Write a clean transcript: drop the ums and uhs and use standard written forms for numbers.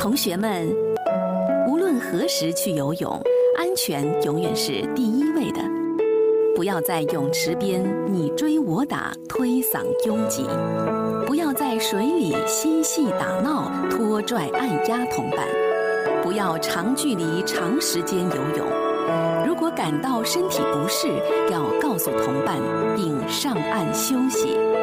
同学们，无论何时去游泳，安全永远是第一位的。不要在泳池边你追我打、推搡拥挤；不要在水里嬉戏打闹、拖拽按压同伴；不要长距离、长时间游泳。如果感到身体不适，要告诉同伴并上岸休息。